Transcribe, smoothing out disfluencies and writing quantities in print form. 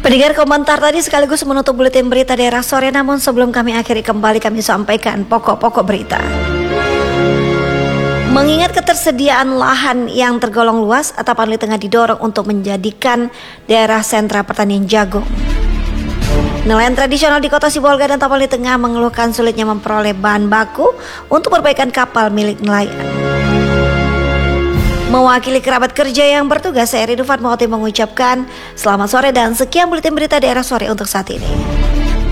Pendengar, komentar tadi sekaligus menutup buletin berita daerah sore. Namun sebelum kami akhiri, kembali kami sampaikan pokok-pokok berita. Mengingat ketersediaan lahan yang tergolong luas, Tapali Tengah didorong untuk menjadikan daerah sentra pertanian jagung. Nelayan tradisional di Kota Sibolga dan Tapali Tengah mengeluhkan sulitnya memperoleh bahan baku untuk perbaikan kapal milik nelayan. Mewakili kerabat kerja yang bertugas, saya Ridufat Mauti mengucapkan selamat sore dan sekian buletin berita daerah sore untuk saat ini.